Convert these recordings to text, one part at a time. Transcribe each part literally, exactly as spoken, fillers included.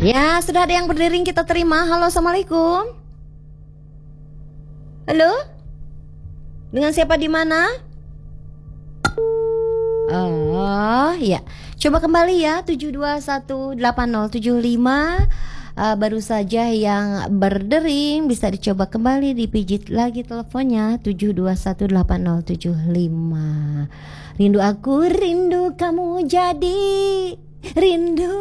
Ya, sudah ada yang berdering, kita terima. Halo, assalamualaikum. Halo, dengan siapa di mana? Oh, ya. Coba kembali ya, tujuh dua satu delapan nol tujuh lima. Uh, baru saja yang berdering, bisa dicoba kembali, dipijit lagi teleponnya tujuh dua satu delapan nol tujuh lima. Rindu aku, rindu kamu jadi rindu.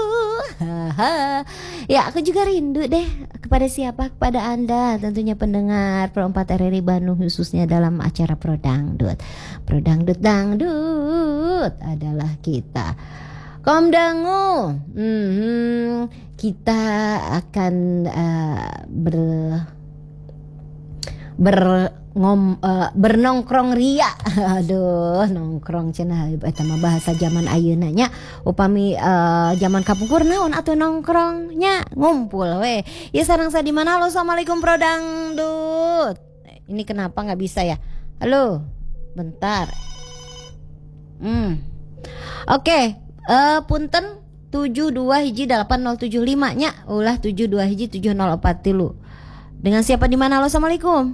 Ya, aku juga rindu deh. Kepada siapa? Kepada Anda, tentunya pendengar Pro empat R R I Bandung, khususnya dalam acara Pro Dangdut. Pro Dangdut Dangdut adalah kita. Komdangu, hmm, kita akan uh, ber ber ngom uh, bernongkrong ria. Aduh, nongkrong cenah eta mah bahasa zaman ayeuna nya. Upami uh, zaman kapungkur naon atuh nongkrongnya ngumpul we. Ya sareng sa di mana? Halo, assalamualaikum Pro Dangdut. Ini kenapa nggak bisa ya? Halo, bentar. Hmm, oke. Okay. Uh, punten tujuh dua hiji delapan nol tujuh lima nya ulah tujuh dua hiji tujuh nol empat tilu. Dengan siapa di mana? Halo, assalamualaikum.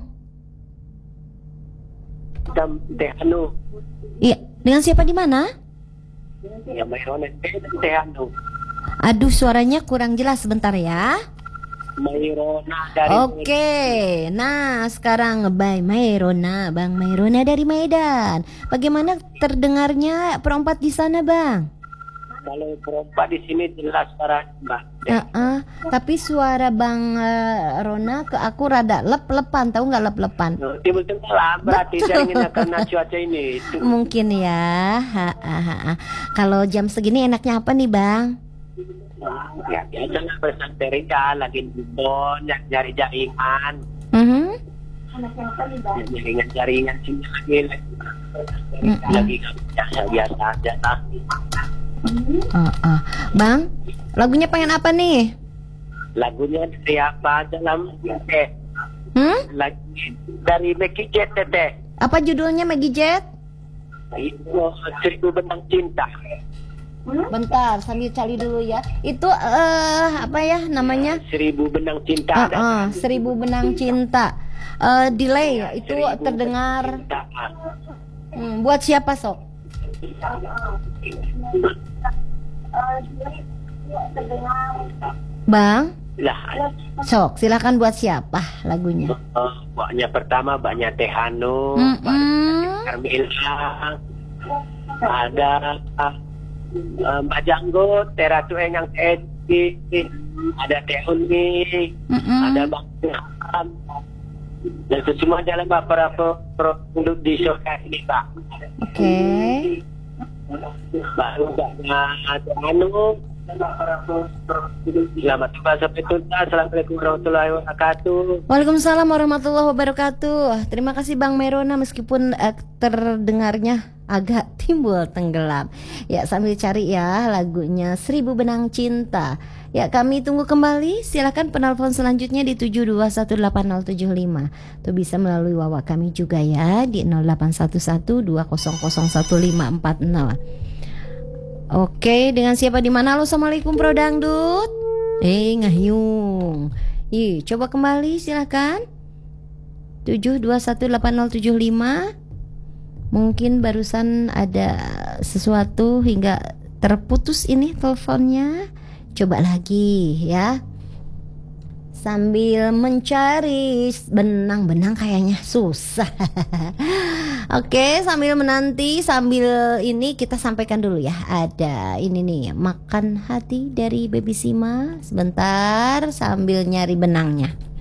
Tehanu. Iya, dengan siapa di mana? Ya, Mairona Tehanu. Aduh, suaranya kurang jelas, sebentar ya. Mairona dari Oke, nah sekarang Bang Mairona, Bang Mairona dari Medan. Bagaimana terdengarnya perempat di sana, Bang? Kalau perempat di sini jelas suara Mbak. Uh-uh. Tapi suara Bang uh, Rona ke aku rada lep-lepan, tahu nggak lep-lepan? No, timbul tenggelam berarti jaringannya karena cuaca ini. Itu. Mungkin ya. Ha, ha, ha, ha. Kalau jam segini enaknya apa nih, Bang? Ya biasa lah bersantai aja, lagi nonton, nyari jaringan. Uh-huh. Jaringan-jaringan sini lagi, lagi, lagi uh-uh. biasa aja lah. Uh, uh. Bang, lagunya pengen apa nih? Lagunya dari apa dalam eh hmm? lagi dari Maggie Jet teteh. Apa judulnya, Maggie Jet? Itu Seribu Benang Cinta. Bentar, sambil cari dulu ya. Itu uh, apa ya namanya? Ya, Seribu Benang Cinta. Uh, uh, Seribu Benang Cinta. Uh, delay ya, itu terdengar. Hmm, buat siapa, Sok? Bang, lah, sok silakan buat siapa lagunya? Uh, banyak pertama banyak Tehanu, mm banyak Carmila, ada uh, Mbak Janggo, Teratu yang Edi, ada Tehuni, mm -mm. ada Bang Ham, dan itu semua dalam para produk di show ini, Pak. Oke. Okay. Baru banyak Tehanu. Selamat puasa Petuntas. Assalamualaikum warahmatullahi wabarakatuh. Waalaikumsalam warahmatullahi wabarakatuh. Terima kasih Bang Merona, meskipun uh, terdengarnya agak timbul tenggelam. Ya, sambil cari ya lagunya Seribu Benang Cinta. Ya, kami tunggu kembali. Silakan penelpon selanjutnya di tujuh dua satu delapan nol tujuh lima. Tuh bisa melalui wawa kami juga ya di nol delapan satu satu dua nol nol satu lima empat nol. Oke, dengan siapa di mana? Halo, assalamualaikum Pro Dangdut. Eh, ngahyung. Ih, coba kembali silakan. tujuh dua satu delapan nol tujuh lima. Mungkin barusan ada sesuatu hingga terputus ini teleponnya. Coba lagi ya. Sambil mencari benang-benang kayaknya susah. Oke, sambil menanti, sambil ini kita sampaikan dulu ya. Ada ini nih, Makan Hati dari Baby Sima. Sebentar sambil nyari benangnya.